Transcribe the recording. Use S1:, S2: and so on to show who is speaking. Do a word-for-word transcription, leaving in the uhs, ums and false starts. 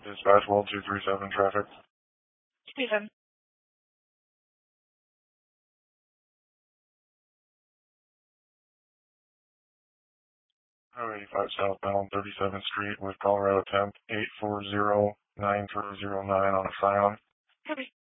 S1: Dispatch World two three seven traffic.
S2: Stephen.
S1: Highway eighty-five southbound thirty-seventh Street with Colorado temp eight four zero nine three zero nine on a Scion.
S2: Copy.